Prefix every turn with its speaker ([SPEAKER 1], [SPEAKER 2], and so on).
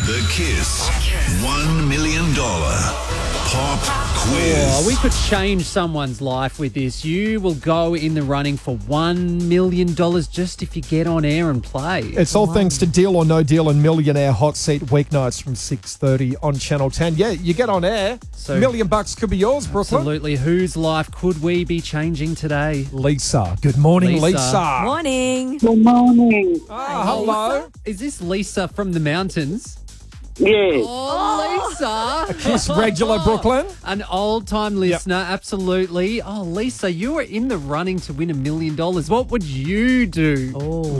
[SPEAKER 1] The Kiss $1 million pop quiz.
[SPEAKER 2] Oh, we could change someone's life with this. You will go in the running for $1 million just if you get on air and play.
[SPEAKER 3] It's all thanks to Deal or No Deal and Millionaire Hot Seat weeknights from 6:30 on Channel 10. Yeah, you get on air.
[SPEAKER 2] So-
[SPEAKER 3] $1 million could be yours, Brooklyn.
[SPEAKER 2] Absolutely. Whose life could we be changing today?
[SPEAKER 3] Lisa. Good morning,
[SPEAKER 2] Lisa.
[SPEAKER 3] Lisa.
[SPEAKER 4] Morning.
[SPEAKER 5] Good morning.
[SPEAKER 3] Hello.
[SPEAKER 2] Is this Lisa from the mountains?
[SPEAKER 5] Yes.
[SPEAKER 2] Oh, Lisa.
[SPEAKER 3] Kiss regular, Brooklyn.
[SPEAKER 2] An old-time listener, absolutely. Oh, Lisa, you are in the running to win $1 million. What would you do?